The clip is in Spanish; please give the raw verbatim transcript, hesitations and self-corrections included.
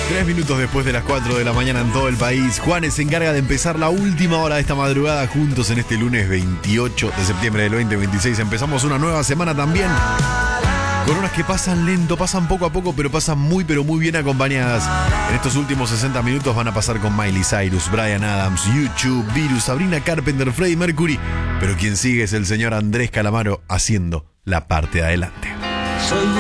Tres minutos después de las cuatro de la mañana en todo el país, Juanes se encarga de empezar la última hora de esta madrugada juntos en este lunes veintiocho de septiembre del veinte veintiséis. Empezamos una nueva semana también, con horas que pasan lento, pasan poco a poco, pero pasan muy pero muy bien acompañadas. En estos últimos sesenta minutos van a pasar con Miley Cyrus, Bryan Adams, YouTube, Virus, Sabrina Carpenter, Freddie Mercury. Pero quien sigue es el señor Andrés Calamaro haciendo la parte de adelante. Soy